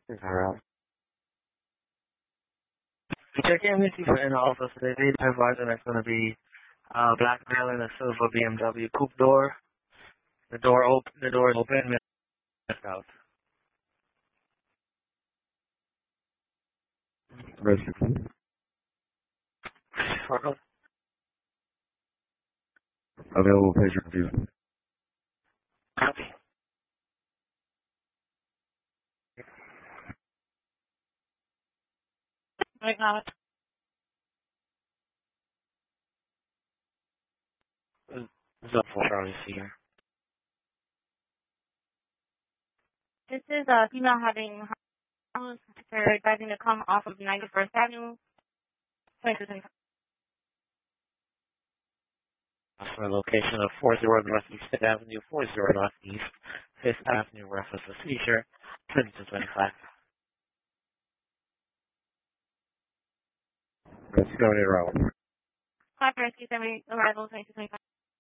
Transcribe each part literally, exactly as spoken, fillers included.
Alright. Check in with you for in office today. They advising that's going to be uh, black male and a silver B M W coupe door. The door open. The door is open. Missed out. Rescue. Available patient review. Copy. Right now, What's up for Charlie here? this is a female having house. They're advising to come off of ninety-first Avenue, twenty-two twenty-five. For a location of four zero Northeast Fifth Avenue, four zero Northeast Fifth Avenue, reference to seizure, twenty-two twenty-five. Rescue on your route. Five rescue seven arrival twenty-two twenty-five.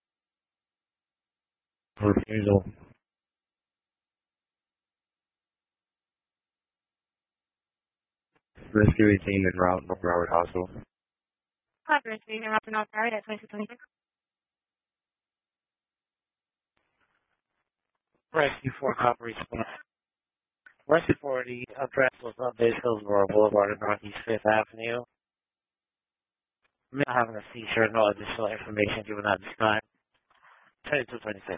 Refusal. Rescue eighteen en route, North Broward Hospital. Five rescue and Robin Alfred at twenty-two twenty-six. Rescue for copy response. Rescue for the address was up Base Hillsborough Boulevard and Northeast Fifth Avenue. Not having a seizure, no additional information given at this time. twenty-two twenty-six.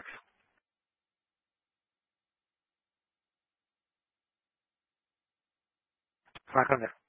Back on there.